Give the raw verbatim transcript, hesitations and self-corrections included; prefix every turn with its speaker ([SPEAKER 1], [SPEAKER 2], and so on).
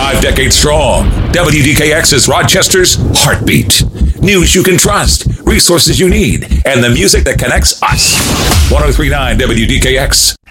[SPEAKER 1] Five decades strong, W D K X is Rochester's heartbeat. News you can trust, resources you need, and the music that connects us. one oh three point nine W D K X.